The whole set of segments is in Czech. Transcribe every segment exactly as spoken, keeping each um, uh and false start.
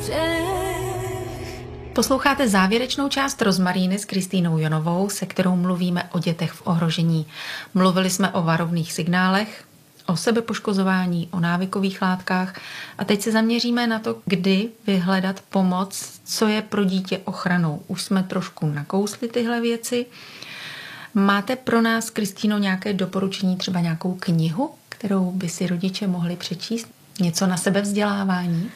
Posloucháte závěrečnou část Rozmaríny s Kristýnou Jonovou, se kterou mluvíme o dětech v ohrožení. Mluvili jsme o varovných signálech, o sebepoškozování, o návykových látkách a teď se zaměříme na to, kdy vyhledat pomoc, co je pro dítě ochranou. Už jsme trošku nakousli tyhle věci. Máte pro nás, Kristýno, nějaké doporučení, třeba nějakou knihu, kterou by si rodiče mohli přečíst? Něco na sebevzdělávání?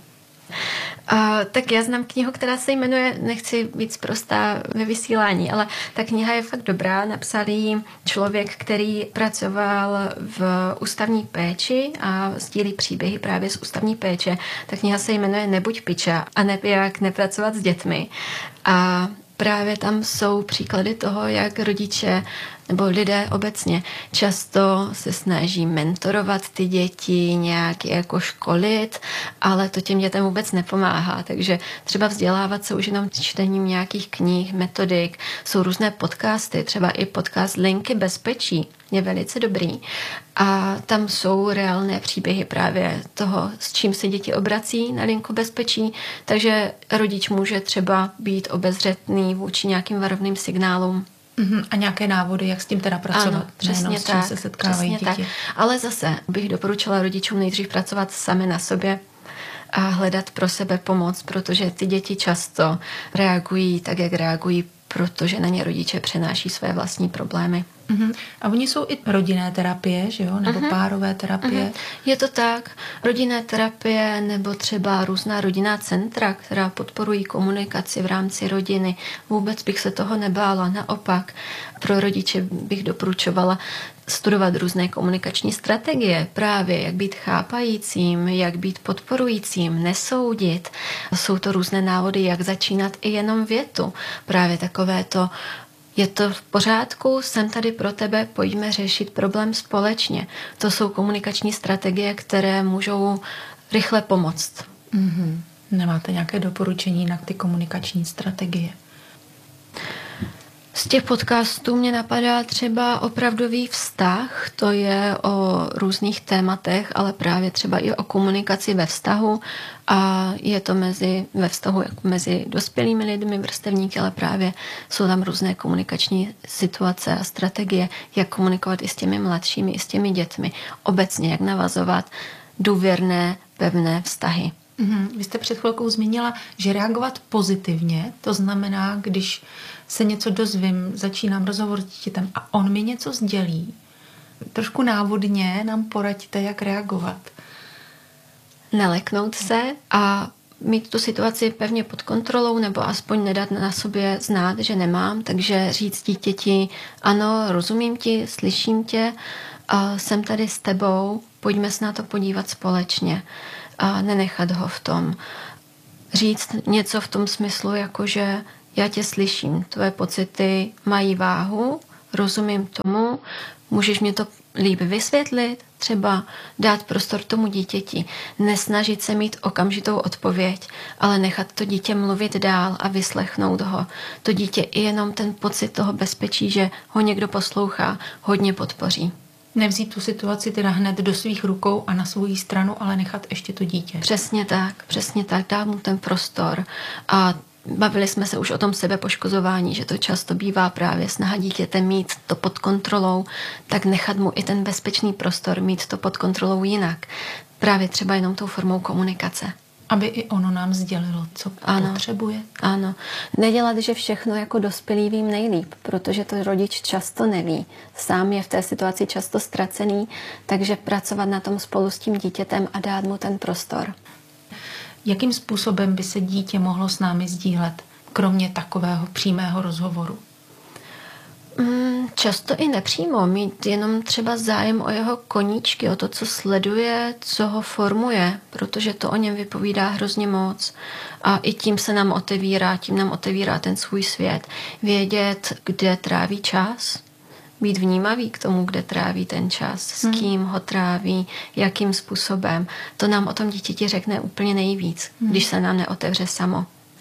Uh, tak já znám knihu, která se jmenuje, nechci být prostá ve vysílání, ale ta kniha je fakt dobrá. Napsal ji člověk, který pracoval v ústavní péči a sdílí příběhy právě z ústavní péče. Ta kniha se jmenuje Nebuď piča a ne, jak nepracovat s dětmi. A právě tam jsou příklady toho, jak rodiče nebo lidé obecně často se snaží mentorovat ty děti, nějak jako školit, ale to těm dětem vůbec nepomáhá. Takže třeba vzdělávat se už jenom čtením nějakých knih, metodik. Jsou různé podcasty, třeba i podcast Linky bezpečí je velice dobrý. A tam jsou reálné příběhy právě toho, s čím se děti obrací na linku bezpečí. Takže rodič může třeba být obezřetný vůči nějakým varovným signálům. Uhum, a nějaké návody, jak s tím teda pracovat, ano, přesně nejenom s čím tak, se setkávají děti. Tak. Ale zase bych doporučila rodičům nejdřív pracovat sami na sobě a hledat pro sebe pomoc, protože ty děti často reagují tak, jak reagují, protože na ně rodiče přenáší své vlastní problémy. Uhum. A oni jsou i rodinné terapie, že jo? Nebo uhum. párové terapie? Uhum. Je to tak. Rodinné terapie nebo třeba různá rodinná centra, která podporují komunikaci v rámci rodiny. Vůbec bych se toho nebála. Naopak, pro rodiče bych doporučovala studovat různé komunikační strategie. Právě jak být chápajícím, jak být podporujícím, nesoudit. Jsou to různé návody, jak začínat i jenom větu. Právě takové to je to v pořádku, jsem tady pro tebe, pojďme řešit problém společně. To jsou komunikační strategie, které můžou rychle pomoct. Mm-hmm. Nemáte nějaké doporučení na ty komunikační strategie? Z těch podcastů mě napadá třeba Opravdový vztah, to je o různých tématech, ale právě třeba i o komunikaci ve vztahu a je to mezi, ve vztahu jako mezi dospělými lidmi, vrstevníky, ale právě jsou tam různé komunikační situace a strategie, jak komunikovat i s těmi mladšími, i s těmi dětmi. Obecně, jak navazovat důvěrné, pevné vztahy. Mm-hmm. Vy jste před chvilkou zmínila, že reagovat pozitivně, to znamená, když se něco dozvím, začínám rozhovor s dítětem a on mi něco sdělí. Trošku návodně nám poraďte, jak reagovat. Neleknout se a mít tu situaci pevně pod kontrolou nebo aspoň nedat na sobě znát, že nemám, takže říct dítěti, ano, rozumím ti, slyším tě, a jsem tady s tebou, pojďme se na to podívat společně a nenechat ho v tom. Říct něco v tom smyslu, jako že já tě slyším, tvoje pocity mají váhu, rozumím tomu, můžeš mě to líp vysvětlit, třeba dát prostor tomu dítěti, nesnažit se mít okamžitou odpověď, ale nechat to dítě mluvit dál a vyslechnout ho. To dítě i jenom ten pocit toho bezpečí, že ho někdo poslouchá, hodně podpoří. Nevzít tu situaci teda hned do svých rukou a na svou stranu, ale nechat ještě to dítě. Přesně tak, přesně tak, dát mu ten prostor. A bavili jsme se už o tom sebepoškozování, že to často bývá právě snaha dítěte mít to pod kontrolou, tak nechat mu i ten bezpečný prostor, mít to pod kontrolou jinak. Právě třeba jenom tou formou komunikace. Aby i ono nám sdělilo, co ano, potřebuje. Ano. Nedělat, že všechno jako dospělý vím nejlíp, protože to rodič často neví. Sám je v té situaci často ztracený, takže pracovat na tom spolu s tím dítětem a dát mu ten prostor. Jakým způsobem by se dítě mohlo s námi sdílet, kromě takového přímého rozhovoru? Často i nepřímo, mít jenom třeba zájem o jeho koníčky, o to, co sleduje, co ho formuje, protože to o něm vypovídá hrozně moc. A i tím se nám otevírá, tím nám otevírá ten svůj svět. Vědět, kde tráví čas, být vnímavý k tomu, kde tráví ten čas, s kým ho tráví, jakým způsobem. To nám o tom dítěti řekne úplně nejvíc, když se nám neotevře samo.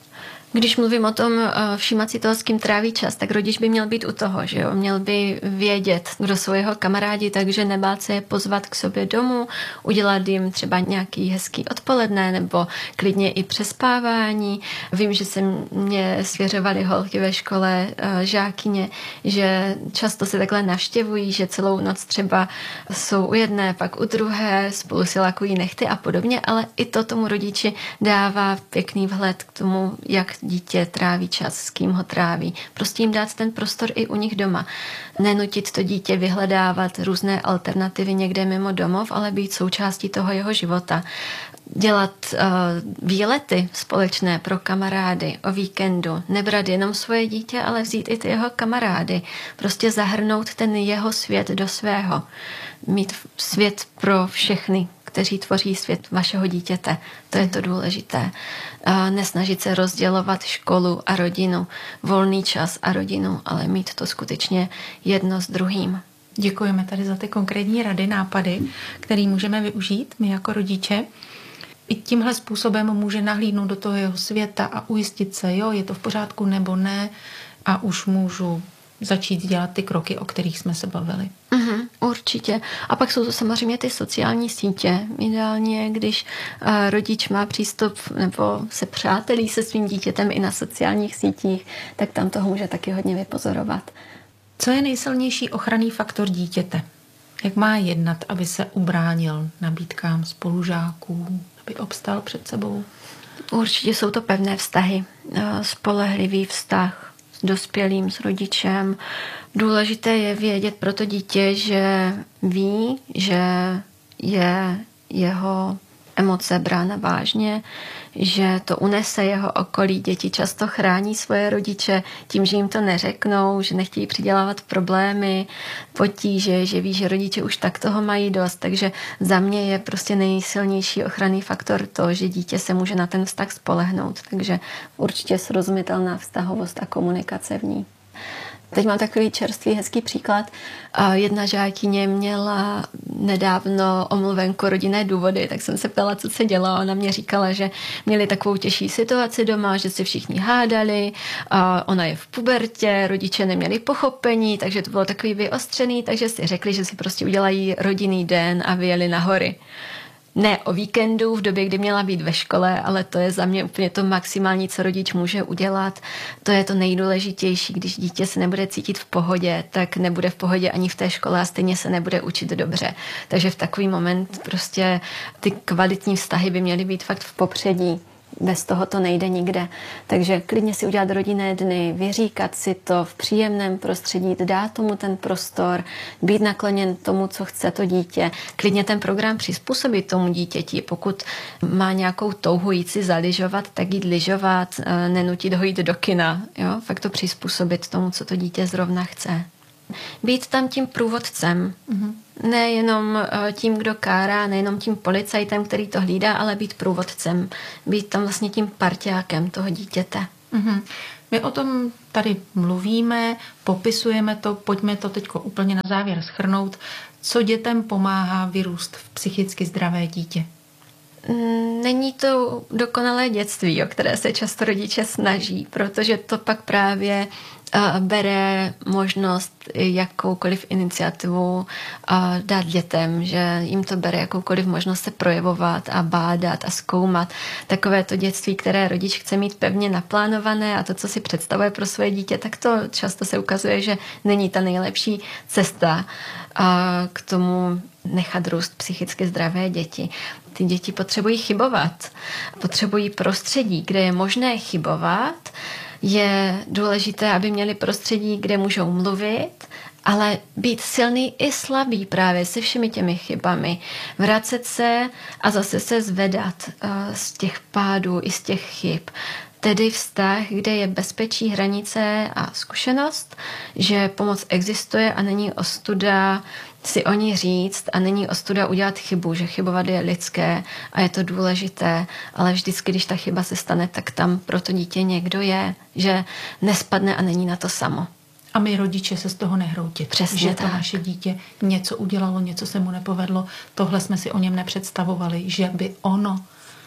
Když mluvím o tom všímat si toho, s kým tráví čas, tak rodič by měl být u toho, že jo? Měl by vědět, kdo jsou jeho kamarádi, takže nebát se je pozvat k sobě domů, udělat jim třeba nějaký hezký odpoledne nebo klidně i přespávání. Vím, že se mě svěřovaly holky ve škole, žákyně, že často se takhle navštěvují, že celou noc třeba jsou u jedné, pak u druhé, spolu si lakují nehty a podobně, ale i to tomu rodiči dává pěkný vhled k tomu, jak dítě tráví čas, s kým ho tráví. Prostě jim dát ten prostor i u nich doma. Nenutit to dítě vyhledávat různé alternativy někde mimo domov, ale být součástí toho jeho života. Dělat uh, výlety společné pro kamarády o víkendu. Nebrat jenom svoje dítě, ale vzít i ty jeho kamarády. Prostě zahrnout ten jeho svět do svého. Mít svět pro všechny, kteří tvoří svět vašeho dítěte. To je to důležité. Nesnažit se rozdělovat školu a rodinu, volný čas a rodinu, ale mít to skutečně jedno s druhým. Děkujeme tady za ty konkrétní rady, nápady, které můžeme využít my jako rodiče. I tímhle způsobem může nahlídnout do toho jeho světa a ujistit se, jo, je to v pořádku nebo ne, a už můžu začít dělat ty kroky, o kterých jsme se bavili. Mm-hmm, určitě. A pak jsou to samozřejmě ty sociální sítě. Ideálně, když uh, rodič má přístup nebo se přátelí se svým dítětem i na sociálních sítích, tak tam toho může taky hodně vypozorovat. Co je nejsilnější ochranný faktor dítěte? Jak má jednat, aby se ubránil nabídkám spolužáků, aby obstál před sebou? Určitě jsou to pevné vztahy. Spolehlivý vztah s dospělým, s rodičem. Důležité je vědět pro to dítě, že ví, že je jeho emoce brána vážně, že to unese jeho okolí. Děti často chrání svoje rodiče tím, že jim to neřeknou, že nechtějí přidělávat problémy, potíže, že ví, že rodiče už tak toho mají dost. Takže za mě je prostě nejsilnější ochranný faktor to, že dítě se může na ten vztah spolehnout. Takže určitě srozumitelná vztahovost a komunikace v ní. Teď mám takový čerstvý, hezký příklad. Jedna žákyně měla nedávno omluvenku rodinné důvody, tak jsem se ptala, co se dělo. Ona mě říkala, že měli takovou těžší situaci doma, že si všichni hádali. A ona je v pubertě, rodiče neměli pochopení, takže to bylo takový vyostřený, takže si řekli, že si prostě udělají rodinný den a vyjeli na hory. Ne o víkendu, v době, kdy měla být ve škole, ale to je za mě úplně to maximální, co rodič může udělat. To je to nejdůležitější. Když dítě se nebude cítit v pohodě, tak nebude v pohodě ani v té škole a stejně se nebude učit dobře. Takže v takový moment prostě ty kvalitní vztahy by měly být fakt v popředí. Bez toho to nejde nikde. Takže klidně si udělat rodinné dny, vyříkat si to v příjemném prostředí, dát tomu ten prostor, být nakloněn tomu, co chce to dítě. Klidně ten program přizpůsobit tomu dítěti. Pokud má nějakou touhu jít si zalyžovat, tak jít lyžovat, nenutit ho jít do kina. Jo? Fakt to přizpůsobit tomu, co to dítě zrovna chce. Být tam tím průvodcem. Mm-hmm. Nejenom tím, kdo kárá, nejenom tím policajtem, který to hlídá, ale být průvodcem. Být tam vlastně tím parťákem toho dítěte. Mm-hmm. My o tom tady mluvíme, popisujeme to, pojďme to teď úplně na závěr shrnout. Co dětem pomáhá vyrůst v psychicky zdravé dítě? Není to dokonalé dětství, o které se často rodiče snaží, protože to pak právě bere možnost jakoukoliv iniciativu dát dětem, že jim to bere jakoukoliv možnost se projevovat a bádat a zkoumat. Takové to dětství, které rodič chce mít pevně naplánované a to, co si představuje pro svoje dítě, tak to často se ukazuje, že není ta nejlepší cesta k tomu nechat růst psychicky zdravé děti. Ty děti potřebují chybovat, potřebují prostředí, kde je možné chybovat. Je důležité, aby měli prostředí, kde můžou mluvit, ale být silný i slabý právě se všemi těmi chybami. Vracet se a zase se zvedat z těch pádů i z těch chyb. Tedy vztah, kde je bezpečí, hranice a zkušenost, že pomoc existuje a není ostuda si o ní říct a není ostuda udělat chybu, že chybovat je lidské a je to důležité, ale vždycky, když ta chyba se stane, tak tam pro to dítě někdo je, že nespadne a není na to samo. A my rodiče se z toho nehroutit. Přesně že tak. To naše dítě něco udělalo, něco se mu nepovedlo, tohle jsme si o něm nepředstavovali, že by ono.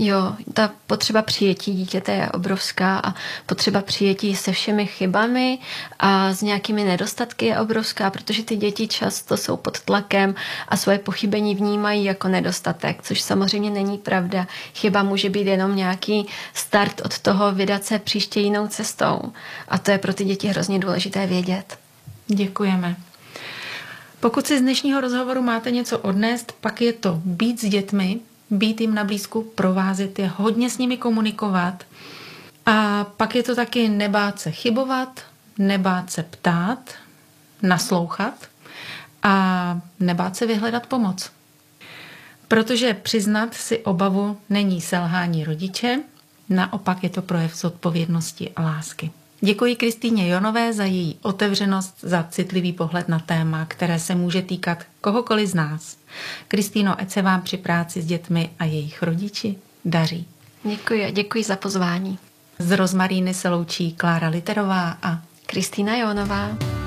Jo, ta potřeba přijetí dítěte je obrovská a potřeba přijetí se všemi chybami a s nějakými nedostatky je obrovská, protože ty děti často jsou pod tlakem a svoje pochybení vnímají jako nedostatek, což samozřejmě není pravda. Chyba může být jenom nějaký start od toho vydat se příště jinou cestou a to je pro ty děti hrozně důležité vědět. Děkujeme. Pokud si z dnešního rozhovoru máte něco odnést, pak je to být s dětmi, být jim na blízku, provázet je, hodně s nimi komunikovat. A pak je to taky nebát se chybovat, nebát se ptát, naslouchat a nebát se vyhledat pomoc. Protože přiznat si obavu není selhání rodiče, naopak je to projev zodpovědnosti a lásky. Děkuji Kristýně Jonové za její otevřenost, za citlivý pohled na téma, které se může týkat kohokoliv z nás. Kristýno, ať se vám při práci s dětmi a jejich rodiči daří. Děkuji a děkuji za pozvání. Z Rozmaríny se loučí Klára Literová a Kristýna Jonová.